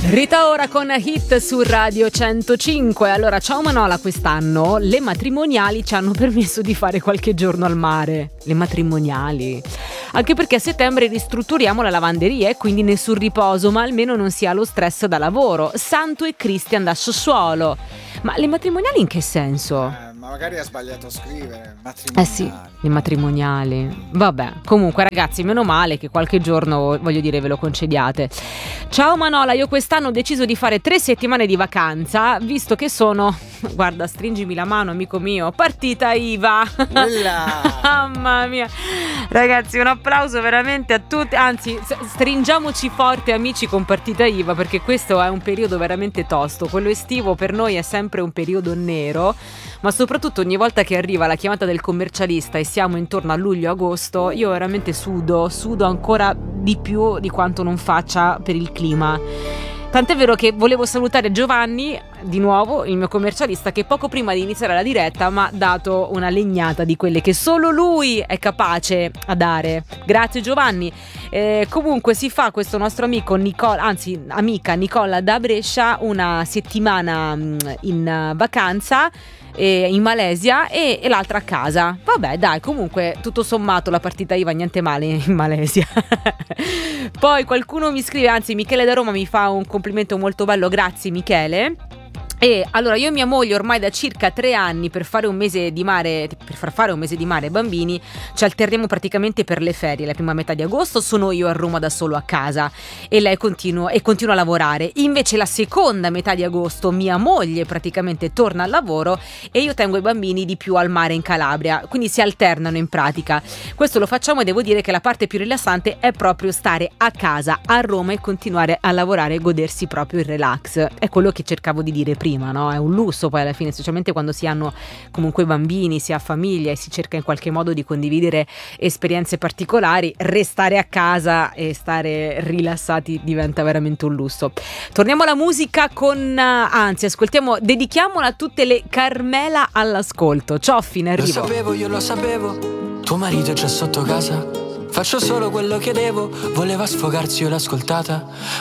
Rita Ora con Hit su Radio 105. Allora, ciao Manola, quest'anno le matrimoniali ci hanno permesso di fare qualche giorno al mare. Le matrimoniali. Anche perché a settembre ristrutturiamo la lavanderia e quindi nessun riposo, ma almeno non si ha lo stress da lavoro. Santo e Cristian da Sassuolo. Ma le matrimoniali in che senso? Ma magari ha sbagliato a scrivere. Sì, le matrimoniali. Vabbè, comunque ragazzi, meno male che qualche giorno, voglio dire, ve lo concediate. Ciao Manola, io quest'anno ho deciso di fare 3 settimane di vacanza, visto che sono, guarda, stringimi la mano amico mio, partita IVA. Mamma mia. Ragazzi, un applauso veramente a tutti, anzi stringiamoci forte amici con partita IVA, perché questo è un periodo veramente tosto. Quello estivo per noi è sempre un periodo nero, ma soprattutto ogni volta che arriva la chiamata del commercialista e siamo intorno a luglio-agosto, io veramente sudo ancora di più di quanto non faccia per il clima. Tant'è vero che volevo salutare Giovanni, di nuovo, il mio commercialista, che poco prima di iniziare la diretta mi ha dato una legnata di quelle che solo lui è capace a dare. Grazie Giovanni. Comunque si fa questo nostro amico amica Nicola da Brescia una settimana in vacanza in Malesia e l'altra a casa. Vabbè dai, comunque tutto sommato la partita IVA niente male in Malesia. Poi qualcuno mi scrive, anzi Michele da Roma mi fa un complimento molto bello, grazie Michele. E allora io e mia moglie ormai da circa 3 anni per far fare un mese di mare ai bambini ci alterniamo praticamente per le ferie. La prima metà di agosto sono io a Roma da solo a casa e lei continua a lavorare. Invece la seconda metà di agosto mia moglie praticamente torna al lavoro e io tengo i bambini di più al mare in Calabria, quindi si alternano in pratica. Questo lo facciamo e devo dire che la parte più rilassante è proprio stare a casa a Roma e continuare a lavorare e godersi proprio il relax. È quello che cercavo di dire prima. No? È un lusso poi alla fine, specialmente quando si hanno comunque bambini, si ha famiglia e si cerca in qualche modo di condividere esperienze particolari. Restare a casa e stare rilassati diventa veramente un lusso. Torniamo alla musica dedichiamola a tutte le Carmela all'ascolto. Cioffi, in arrivo. Io lo sapevo, tuo marito c'è sotto casa. Faccio solo quello che devo, voleva sfogarsi, io l'ho ascoltata,